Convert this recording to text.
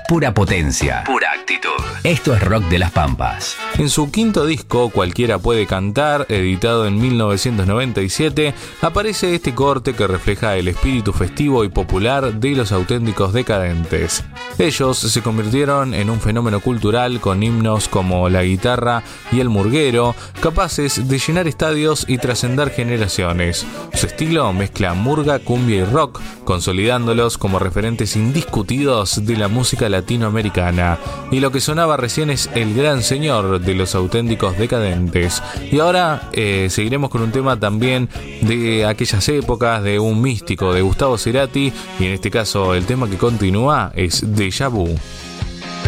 pura potencia, pura actitud. Esto es Rock de las Pampas. En su quinto disco, Cualquiera puede cantar, editado en 1997, aparece este corte que refleja el espíritu festivo y popular de Los Auténticos Decadentes. Ellos se convirtieron en un fenómeno cultural con himnos como La Guitarra y El Murguero, capaces de llenar estadios y trascender generaciones. Su estilo mezcla murga, cumbia y rock, consolidándolos como referentes indiscutidos de la música latinoamericana. Y lo que sonaba recién es El Gran Señor de Los Auténticos Decadentes. Y ahora seguiremos con un tema también de aquellas épocas, de un místico, de Gustavo Cerati, y en este caso el tema que continúa es Déjà Vu.